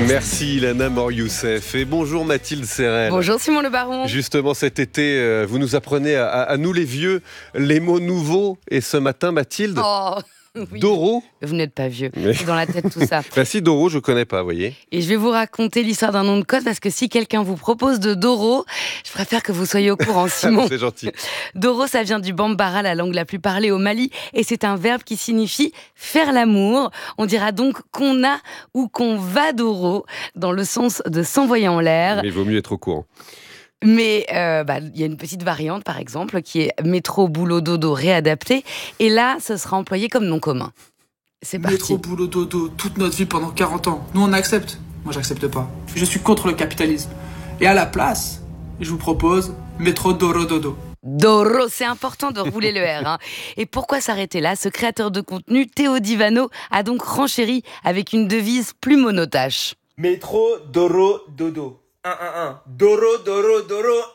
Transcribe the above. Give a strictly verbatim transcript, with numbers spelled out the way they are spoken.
Merci Ilana Mor-Youssef et bonjour Mathilde Serrel. Bonjour Simon Le Baron. Justement cet été, vous nous apprenez à, à nous les vieux les mots nouveaux et ce matin Mathilde, Oh, oui. Doro. Vous n'êtes pas vieux, Mais... c'est dans la tête tout ça. Bah si, Doro je connais pas, vous voyez. Et je vais vous raconter l'histoire d'un nom de code parce que si quelqu'un vous propose de Doro, je préfère que vous soyez au courant Simon. C'est gentil. Doro, ça vient du Bambara, la langue la plus parlée au Mali, et c'est un verbe qui signifie faire l'amour. On dira donc qu'on a ou qu'on va Doro, dans le sens de s'envoyer en l'air. Mais il vaut mieux être au courant. Mais euh, bah, y a une petite variante, par exemple, qui est métro, boulot, dodo réadapté. Et là, ce sera employé comme nom commun. C'est parti. Métro, boulot, dodo, toute notre vie pendant quarante ans. Nous, on accepte. Moi, j'accepte pas. Je suis contre le capitalisme. Et à la place, je vous propose métro, doro, dodo. Doro, c'est important de rouler le R. Hein. Et pourquoi s'arrêter là ? Ce créateur de contenu, Théo Divano, a donc renchéri avec une devise plus monotache. Métro, doro, dodo. un un un. Doro, doro, doro.